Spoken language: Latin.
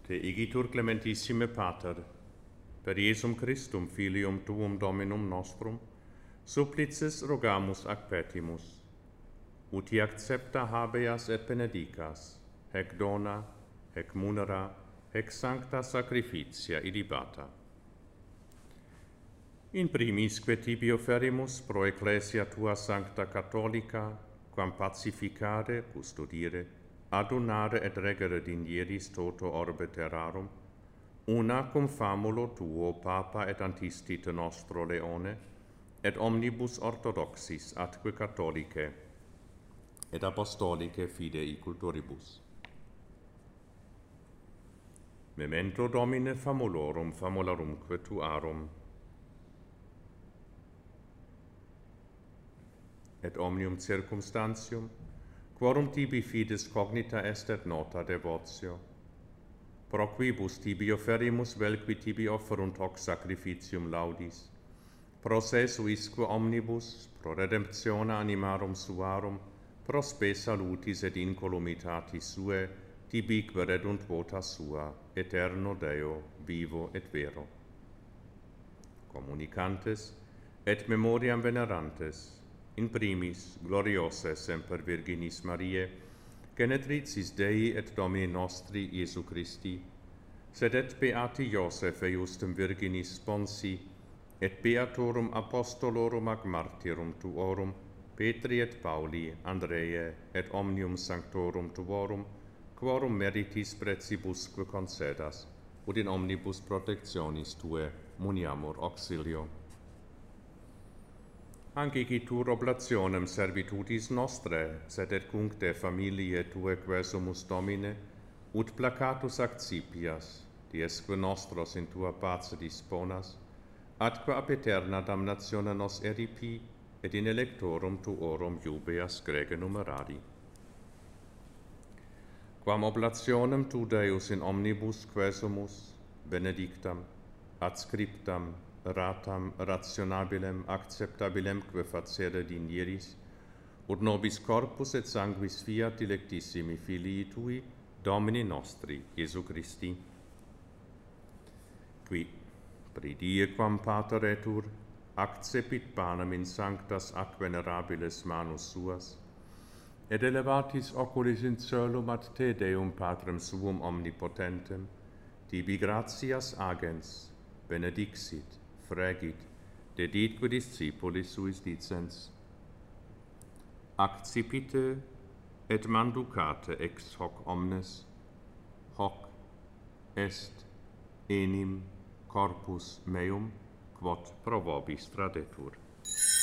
Te igitur clementissime Pater, per Iesum Christum filium tuum Dominum nostrum, supplices rogamus ac petimus, uti accepta habeas et benedicas, hec dona, hec munera, hec sancta sacrificia idibata. In primisque tibi offerimus pro Ecclesia tua sancta catholica, quam pacificare, custodire, adunare et regere dinieris toto orbe terrarum, una cum famulo tuo Papa et antistite nostro Leone, et omnibus orthodoxis atque catholicae, et apostolicae fidei culturibus. Memento Domine famulorum famularumque tuarum, et omnium circumstantium, quorum tibi fides cognita est et nota devotio, pro quibus tibi offerimus vel qui tibi offerunt hoc sacrificium laudis, pro se suisque omnibus, pro redemptione animarum suarum, pro spe salutis et incolumitatis sue, tibi queredunt vota sua, eterno Deo, vivo et vero. Communicantes et memoriam venerantes, in primis gloriose semper Virginis Mariae, genetricis Dei et Domini nostri Iesu Christi, sed et beati Iosef eiustem Virginis sponsi, et beatorum apostolorum ac martyrum tuorum, Petri et Pauli, Andreae, et omnium sanctorum tuorum, quorum meritis precibusque concedas, ut in omnibus protectionis tue muniamur auxilio. Ancitur oblationem servitudis nostre, sed et cuncte familiae tue quesumus Domine, ut placatus accipias, diesque nostros in tua pace disponas, atque ab aeterna damnatione nos eripi, et in electorum tuorum iubeas grege numerari. Quam oblationem tu Deus in omnibus quesumus, benedictam, adscriptam, ratam, rationabilem, acceptabilemque facere dinieris, ut nobis corpus et sanguis fiat dilectissimi filii tui, Domini nostri, Iesu Christi. Qui, pridie quam Pater etur, accepit panem in sanctas ac venerabiles manus suas, et elevatis oculis in coelum ad te Deum Patrem suum omnipotentem, tibi gratias agens, benedixit, fregit, deditque discipulis suis dicens. Accipite et manducate ex hoc omnes, hoc est enim corpus meum, quod pro vobis tradetur.